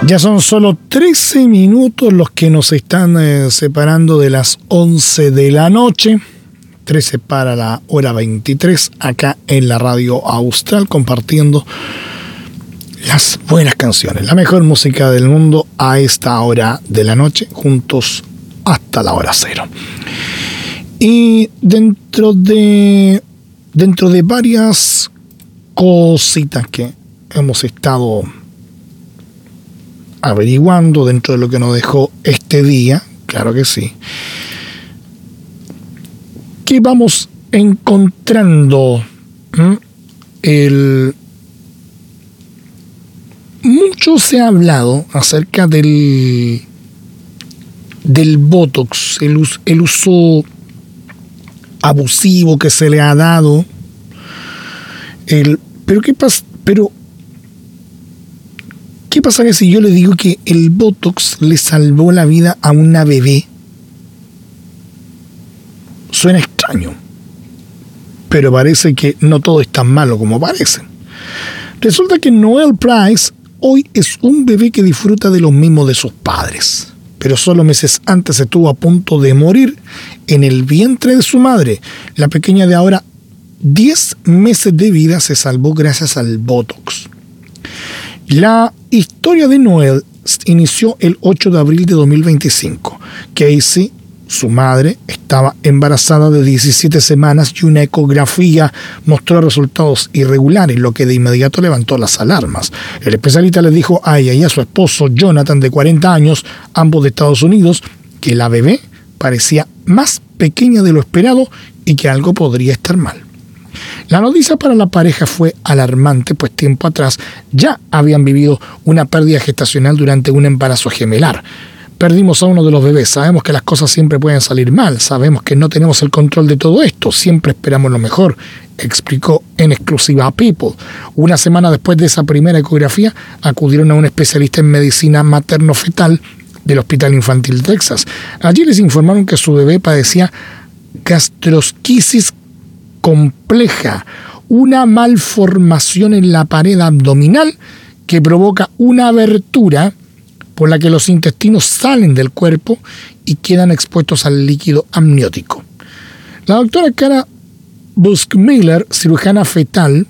Ya son solo 13 minutos los que nos están separando de las 11 de la noche. 13 para la hora 23 acá en la Radio Austral, compartiendo las buenas canciones, la mejor música del mundo a esta hora de la noche, juntos hasta la hora cero. Y dentro de varias cositas que hemos estado averiguando dentro de lo que nos dejó este día, claro que sí, que vamos encontrando mucho se ha hablado acerca del Botox, el uso abusivo que se le ha dado. Pero ¿qué pasa? ¿Qué pasaría si yo le digo que el Botox le salvó la vida a una bebé? Suena extraño, pero parece que no todo es tan malo como parece. Resulta que Noel Price hoy es un bebé que disfruta de los mimos de sus padres, pero solo meses antes estuvo a punto de morir en el vientre de su madre. La pequeña de ahora 10 meses de vida se salvó gracias al Botox. La historia de Noel inició el 8 de abril de 2025. Casey, su madre, estaba embarazada de 17 semanas y una ecografía mostró resultados irregulares, lo que de inmediato levantó las alarmas. El especialista le dijo a ella y a su esposo Jonathan, de 40 años, ambos de Estados Unidos, que la bebé parecía más pequeña de lo esperado y que algo podría estar mal. La noticia para la pareja fue alarmante, pues tiempo atrás ya habían vivido una pérdida gestacional durante un embarazo gemelar. Perdimos a uno de los bebés, sabemos que las cosas siempre pueden salir mal, sabemos que no tenemos el control de todo esto, siempre esperamos lo mejor, explicó en exclusiva a People. Una semana después de esa primera ecografía, acudieron a un especialista en medicina materno-fetal del Hospital Infantil de Texas. Allí les informaron que su bebé padecía gastrosquisis compleja, una malformación en la pared abdominal que provoca una abertura por la que los intestinos salen del cuerpo y quedan expuestos al líquido amniótico. La doctora Cara Buskmiller, cirujana fetal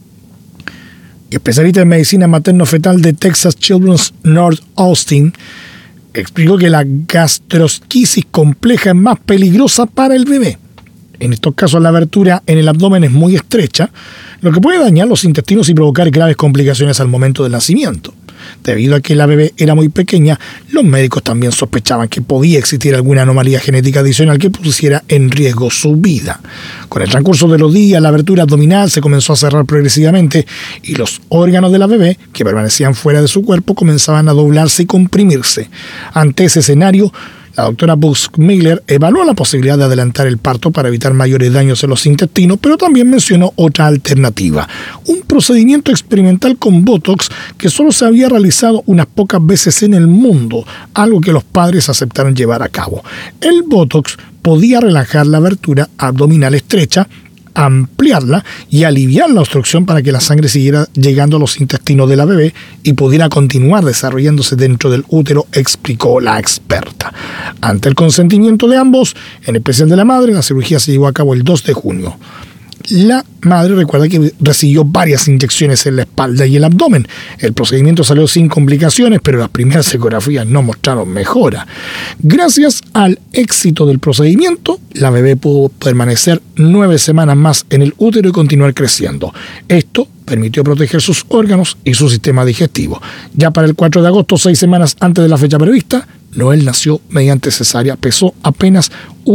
y especialista en medicina materno-fetal de Texas Children's North Austin, explicó que la gastrosquisis compleja es más peligrosa para el bebé. En estos casos, la abertura en el abdomen es muy estrecha, lo que puede dañar los intestinos y provocar graves complicaciones al momento del nacimiento. Debido a que la bebé era muy pequeña, los médicos también sospechaban que podía existir alguna anomalía genética adicional que pusiera en riesgo su vida. Con el transcurso de los días, la abertura abdominal se comenzó a cerrar progresivamente y los órganos de la bebé, que permanecían fuera de su cuerpo, comenzaban a doblarse y comprimirse. Ante ese escenario, la doctora Buskmiller evaluó la posibilidad de adelantar el parto para evitar mayores daños en los intestinos, pero también mencionó otra alternativa, un procedimiento experimental con Botox que solo se había realizado unas pocas veces en el mundo, algo que los padres aceptaron llevar a cabo. El Botox podía relajar la abertura abdominal estrecha, ampliarla y aliviar la obstrucción para que la sangre siguiera llegando a los intestinos de la bebé y pudiera continuar desarrollándose dentro del útero, explicó la experta. Ante el consentimiento de ambos, en especial de la madre, la cirugía se llevó a cabo el 2 de junio. La madre recuerda que recibió varias inyecciones en la espalda y el abdomen. El procedimiento salió sin complicaciones, pero las primeras ecografías no mostraron mejora. Gracias al éxito del procedimiento, la bebé pudo permanecer 9 semanas más en el útero y continuar creciendo. Esto permitió proteger sus órganos y su sistema digestivo. Ya para el 4 de agosto, 6 semanas antes de la fecha prevista, Noel nació mediante cesárea, pesó apenas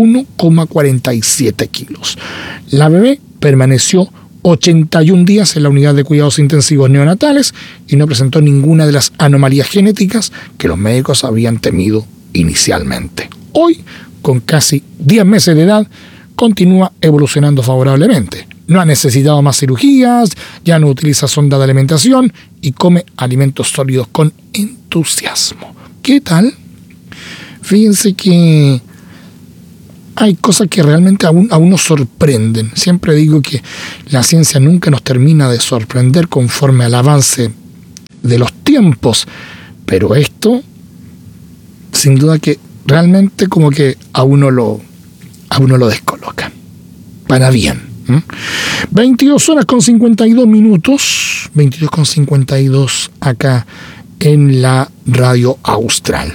1,47 kilos. La bebé permaneció 81 días en la unidad de cuidados intensivos neonatales y no presentó ninguna de las anomalías genéticas que los médicos habían temido inicialmente. Hoy, con casi 10 meses de edad, continúa evolucionando favorablemente. No ha necesitado más cirugías, ya no utiliza sonda de alimentación y come alimentos sólidos con entusiasmo. ¿Qué tal? Fíjense que hay cosas que realmente aún nos sorprenden. Siempre digo que la ciencia nunca nos termina de sorprender conforme al avance de los tiempos, Pero esto, sin duda que realmente como que a uno lo descoloca. Para bien. 22 horas con 52 minutos. 22 con 52 acá en la radio austral.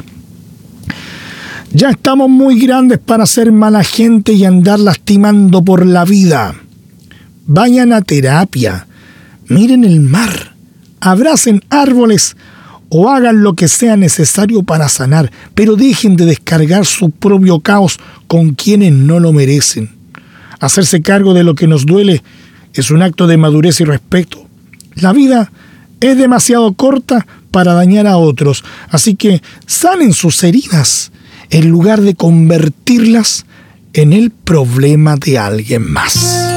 Ya estamos muy grandes para ser mala gente y andar lastimando por la vida. Vayan a terapia, miren el mar, abracen árboles o hagan lo que sea necesario para sanar, pero dejen de descargar su propio caos con quienes no lo merecen. Hacerse cargo de lo que nos duele es un acto de madurez y respeto. La vida es demasiado corta para dañar a otros, así que sanen sus heridas en lugar de convertirlas en el problema de alguien más.